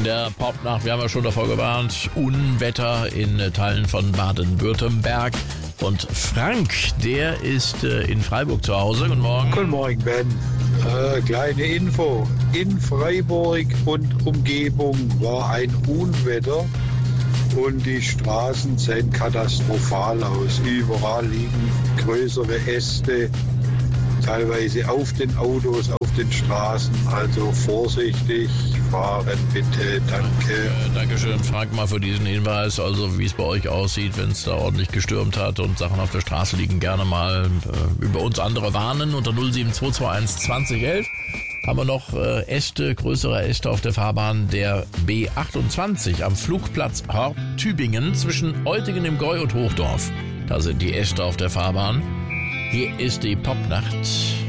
in der Popnacht. Wir haben ja schon davor gewarnt. Unwetter in Teilen von Baden-Württemberg. Und Frank, der ist in Freiburg zu Hause. Guten Morgen. Guten Morgen, Ben. Kleine Info. In Freiburg und Umgebung war ein Unwetter und die Straßen sehen katastrophal aus. Überall liegen größere Äste, teilweise auf den Autos, auf den Straßen. Also vorsichtig fahren, bitte. Danke. Dankeschön, Frank, mal für diesen Hinweis. Also wie es bei euch aussieht, wenn es da ordentlich gestürmt hat und Sachen auf der Straße liegen, gerne mal über uns andere warnen. Unter 07221 2011 haben wir noch Äste, größere Äste auf der Fahrbahn der B28 am Flugplatz Horb-Tübingen zwischen Eutingen im Gäu und Hochdorf. Da sind die Äste auf der Fahrbahn. Hier ist die Popnacht.